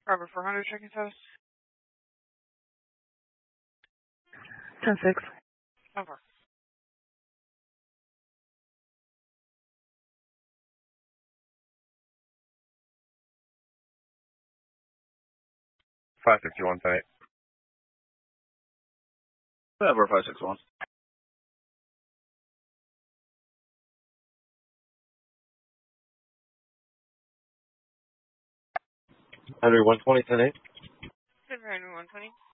Robert 400, checking status. 10-6. Over. Five 51 tonight. Over 561. Henry 120 tonight. Henry 120.